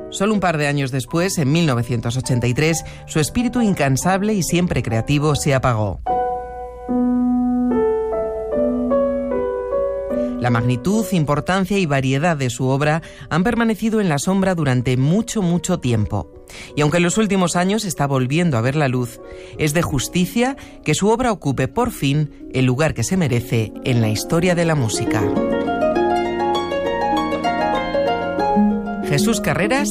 Solo un par de años después, en 1983, su espíritu incansable y siempre creativo se apagó. La magnitud, importancia y variedad de su obra han permanecido en la sombra durante mucho, mucho tiempo. Y aunque en los últimos años está volviendo a ver la luz, es de justicia que su obra ocupe por fin el lugar que se merece en la historia de la música. Jesús Carreras